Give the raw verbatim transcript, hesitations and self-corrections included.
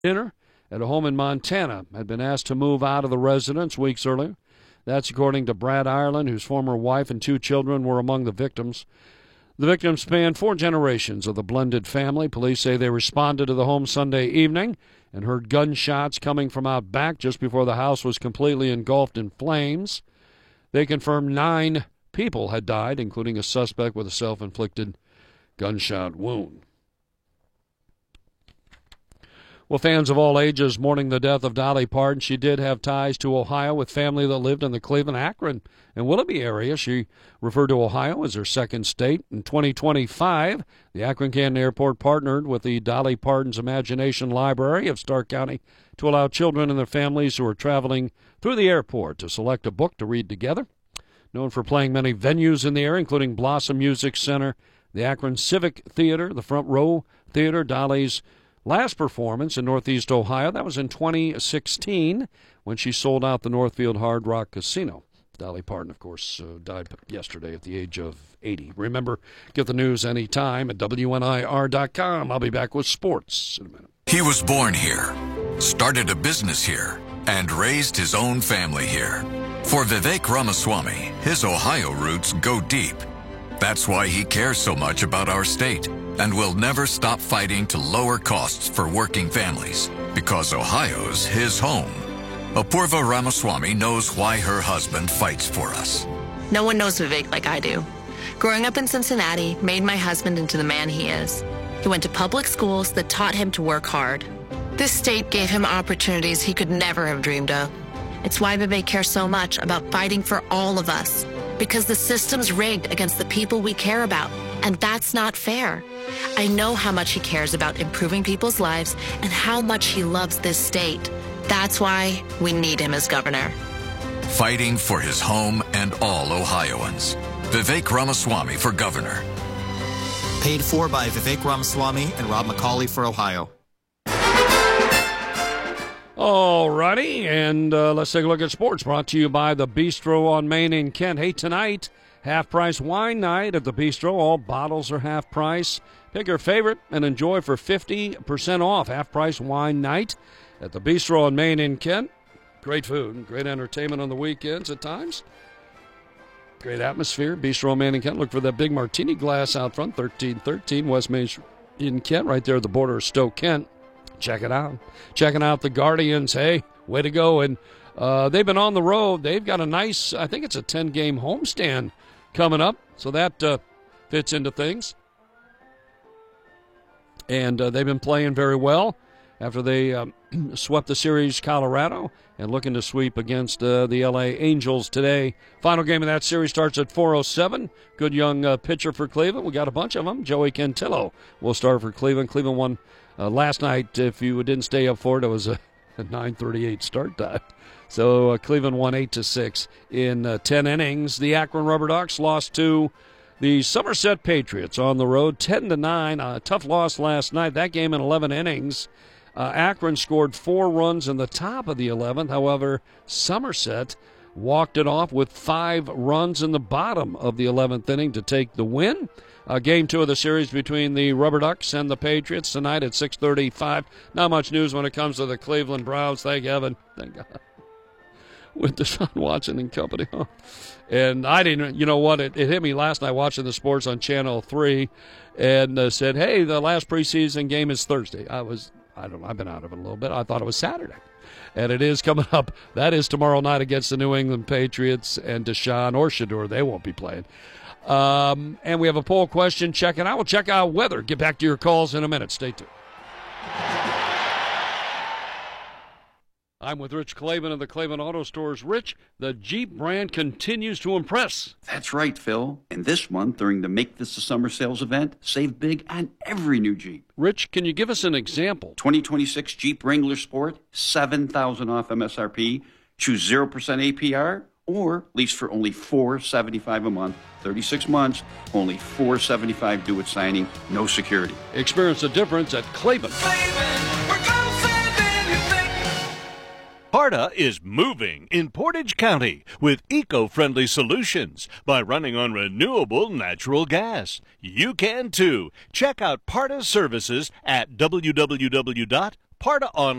dinner at a home in Montana had been asked to move out of the residence weeks earlier. That's according to Brad Ireland, whose former wife and two children were among the victims. The victims spanned four generations of the blended family. Police say they responded to the home Sunday evening and heard gunshots coming from out back just before the house was completely engulfed in flames. They confirmed nine people had died, including a suspect with a self-inflicted gunshot wound. Well, fans of all ages mourning the death of Dolly Parton. She did have ties to Ohio with family that lived in the Cleveland, Akron, and Willoughby area. She referred to Ohio as her second state. In twenty twenty-five, the Akron-Canton Airport partnered with the Dolly Parton's Imagination Library of Stark County to allow children and their families who are traveling through the airport to select a book to read together. Known for playing many venues in the area, including Blossom Music Center, the Akron Civic Theater, the Front Row Theater, Dolly's last performance in Northeast Ohio, that was in twenty sixteen when she sold out the Northfield Hard Rock Casino. Dolly Parton, of course, uh, died yesterday at the age of eighty. Remember, get the news anytime at W N I R dot com. I'll be back with sports in a minute. He was born here, started a business here, and raised his own family here. For Vivek Ramaswamy, his Ohio roots go deep. That's why he cares so much about our state and will never stop fighting to lower costs for working families, because Ohio's his home. Apurva Ramaswamy knows why her husband fights for us. No one knows Vivek like I do. Growing up in Cincinnati made my husband into the man he is. He went to public schools that taught him to work hard. This state gave him opportunities he could never have dreamed of. It's why Vivek cares so much about fighting for all of us, because the system's rigged against the people we care about, and that's not fair. I know how much he cares about improving people's lives and how much he loves this state. That's why we need him as governor. Fighting for his home and all Ohioans. Vivek Ramaswamy for governor. Paid for by Vivek Ramaswamy and Rob McCauley for Ohio. All righty, and uh, let's take a look at sports, brought to you by the Bistro on Main in Kent. Hey, tonight, half-price wine night at the Bistro. All bottles are half price. Pick your favorite and enjoy for fifty percent off. Half-price wine night at the Bistro on Main in Kent. Great food and great entertainment on the weekends at times. Great atmosphere. Bistro on Main in Kent. Look for that big martini glass out front, thirteen thirteen West Main Street in Kent, right there at the border of Stowe, Kent. Check it out. Checking out the Guardians. Hey, way to go. And uh, they've been on the road. They've got a nice, I think it's a ten-game homestand coming up. So that uh, fits into things. And uh, they've been playing very well after they um, swept the series Colorado and looking to sweep against uh, the L A Angels today. Final game of that series starts at four oh seven. Good young uh, pitcher for Cleveland. We got a bunch of them. Joey Cantillo will start for Cleveland. Cleveland won Uh, last night. If you didn't stay up for it, it was a, a nine thirty-eight start time. So uh, Cleveland won eight to six in uh, ten innings. The Akron Rubber Ducks lost to the Somerset Patriots on the road, ten to nine. A tough loss last night. That game in eleven innings. Uh, Akron scored four runs in the top of the eleventh. However, Somerset walked it off with five runs in the bottom of the eleventh inning to take the win. Uh, game two of the series between the Rubber Ducks and the Patriots tonight at six thirty-five. Not much news when it comes to the Cleveland Browns. Thank heaven. Thank God. With Deshaun Watson and company. Huh? And I didn't, you know what, it, it hit me last night watching the sports on Channel three and uh, said, hey, the last preseason game is Thursday. I was, I don't know, I've been out of it a little bit. I thought it was Saturday. And it is coming up. That is tomorrow night against the New England Patriots, and Deshaun or Shedeur, they won't be playing. Um, and we have a poll question. Check it out. We'll check out weather. Get back to your calls in a minute. Stay tuned. I'm with Rich Clavin of the Clavin Auto Stores. Rich, the Jeep brand continues to impress. That's right, Phil. And this month, during the Make This a Summer sales event, save big on every new Jeep. Rich, can you give us an example? twenty twenty-six Jeep Wrangler Sport, seven thousand dollars off M S R P. Choose zero percent A P R or lease for only four hundred seventy-five dollars a month, thirty-six months, only four hundred seventy-five dollars due at signing, no security. Experience the difference at Clavin. Clavin, we're closer than you think. Parta is moving in Portage County with eco-friendly solutions by running on renewable natural gas. You can too. Check out Parta's services at w w w dot Parta Online.